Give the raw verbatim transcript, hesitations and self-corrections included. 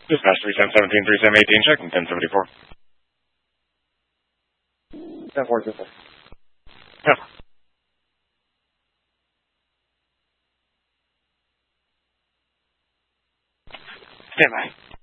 Dispatch three seven seventeen, three seven eighteen, checking ten seventy-four. ten four, ten four. Yeah. Stand by.